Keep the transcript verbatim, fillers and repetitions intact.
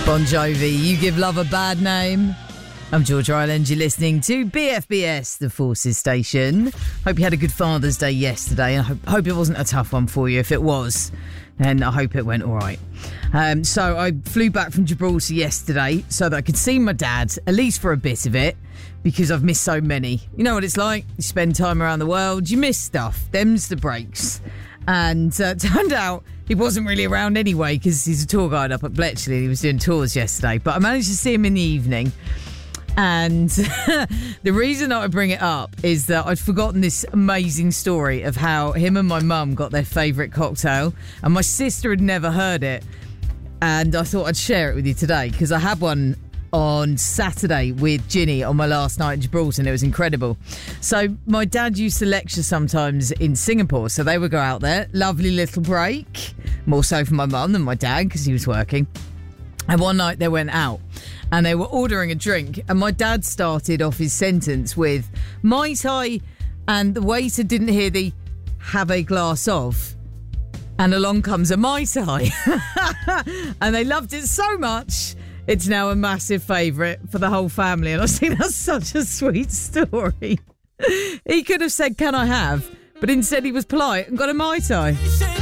Bon Jovi, You Give Love a Bad Name. I'm George Ryland. You're listening to B F B S, the Forces Station. Hope you had a good Father's Day yesterday. I hope, hope it wasn't a tough one for you. If it was, then I hope it went all right. Um, so I flew back from Gibraltar yesterday so that I could see my dad, at least for a bit of it, because I've missed so many. You know what it's like? You spend time around the world, you miss stuff. Them's the breaks. And uh, turned out he wasn't really around anyway because he's a tour guide up at Bletchley and he was doing tours yesterday. But I managed to see him in the evening. And the reason that I bring it up is that I'd forgotten this amazing story of how him and my mum got their favourite cocktail. And my sister had never heard it. And I thought I'd share it with you today because I had one on Saturday with Ginny on my last night in Gibraltar and it was incredible. So my dad used to lecture sometimes in Singapore, so they would go out there, lovely little break, more so for my mum than my dad because he was working. And one night they went out and they were ordering a drink and my dad started off his sentence with Mai Tai, and the waiter didn't hear the have a glass of, and along comes a Mai Tai. And they loved it so much it's now a massive favourite for the whole family. And I think that's such a sweet story. He could have said, can I have? But instead he was polite and got a Mai Tai.